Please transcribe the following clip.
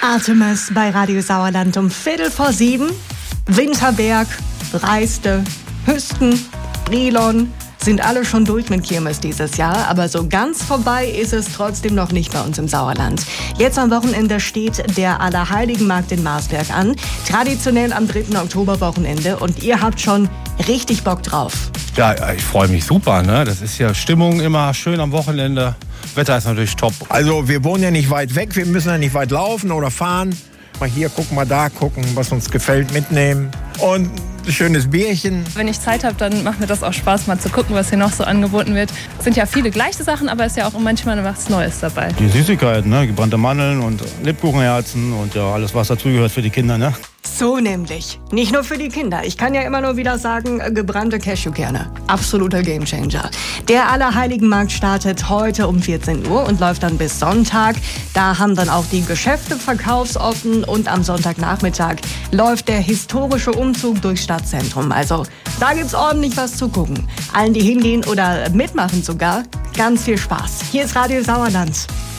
Artemis bei Radio Sauerland um 6:15. Winterberg, Reiste, Hüsten, Brilon sind alle schon durch mit Kirmes dieses Jahr, aber so ganz vorbei ist es trotzdem noch nicht bei uns im Sauerland. Jetzt am Wochenende steht der Allerheiligenmarkt in Marsberg an, traditionell am 3. Oktoberwochenende, und ihr habt schon richtig Bock drauf. Ja, ich freue mich super, ne? Das ist ja Stimmung immer schön am Wochenende. Wetter ist natürlich top. Also wir wohnen ja nicht weit weg, wir müssen ja nicht weit laufen oder fahren. Mal hier gucken, mal da gucken, was uns gefällt, mitnehmen. Und ein schönes Bierchen. Wenn ich Zeit habe, dann macht mir das auch Spaß, mal zu gucken, was hier noch so angeboten wird. Es sind ja viele gleiche Sachen, aber es ist ja auch manchmal was Neues dabei. Die Süßigkeiten, ne? Gebrannte Mandeln und Lebkuchenherzen und ja, alles, was dazugehört für die Kinder, ne? So nämlich. Nicht nur für die Kinder. Ich kann ja immer nur wieder sagen, gebrannte Cashewkerne. Absoluter Gamechanger. Der Allerheiligenmarkt startet heute um 14 Uhr und läuft dann bis Sonntag. Da haben dann auch die Geschäfte verkaufsoffen und am Sonntagnachmittag läuft der historische Umzug durchs Stadtzentrum. Also da gibt's ordentlich was zu gucken. Allen, die hingehen oder mitmachen sogar, ganz viel Spaß. Hier ist Radio Sauerland.